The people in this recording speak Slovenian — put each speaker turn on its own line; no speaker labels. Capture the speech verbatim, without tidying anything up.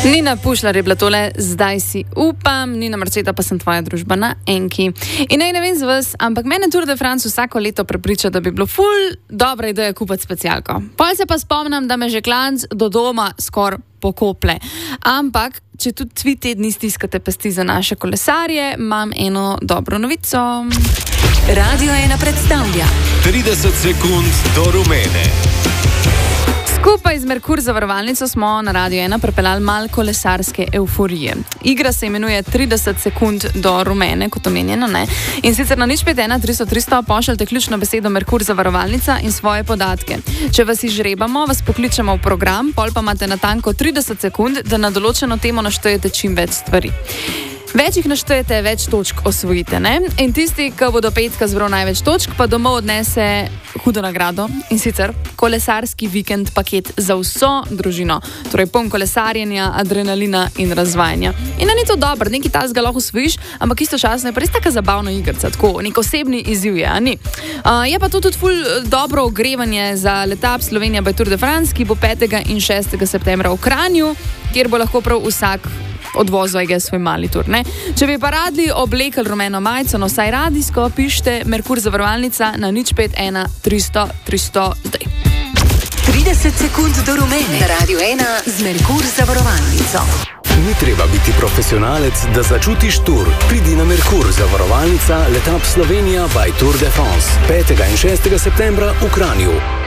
Nina Pušlar je bila tole, zdaj si upam, Nina Marceta pa sem tvoja družba na Enki. In naj ne vem z vas, ampak mene Tour de France vsako leto prepriča, da bi bilo ful dobra ideja kupiti specialko. Pol se pa spomnim, da me že klanc do doma skor pokople. Ampak, če tudi vi tedni stiskate pesti za naše kolesarje, imam eno dobro novico.
Radio ena predstavlja
trideset sekund do rumene.
Skupaj z Merkur zavarovalnico smo na Radio ena prepeljali mal kolesarske euforije. Igra se imenuje trideset sekund do rumene, kot omenjeno, ne? In sicer na nič pet ena tristo tristo pošljite ključno besedo Merkur zavarovalnica in svoje podatke. Če vas izžrebamo, vas pokličemo v program, pol pa imate natanko trideset sekund, da na določeno temo naštejete čim več stvari. Več jih naštejete, več točk osvojite, ne? In tisti, ki bo do petka zbral največ točk, pa domov odnese hudo nagrado, in sicer kolesarski vikend paket za vso družino. Torej poln kolesarjenja, adrenalina in razvajanja. In da ni to dobro, nekaj tazga lahko osvojiš, ampak istočasno je pa res taka zabavna igrca, tako, nek osebni izziv je, a ni? Uh, je pa to tudi ful dobro ogrevanje za letap Slovenija by Tour de France, ki bo petega in šestega septembra v Kranju, kjer bo lahko prav vsak odvozil svoj mali tur, ne? Če bi pa radi oblekli rumeno majico, no vsaj radijsko, pišite Merkur zavarovalnica na nič pet ena tristo tristo zdaj.
trideset sekund do rumene. Na Radio ena z Merkur zavarovalnico.
Ni treba biti profesionalec, da začutiš tur. Pridi na Merkur zavarovalnica, letap Slovenija by Tour de France. petega in šestega septembra v Kranju.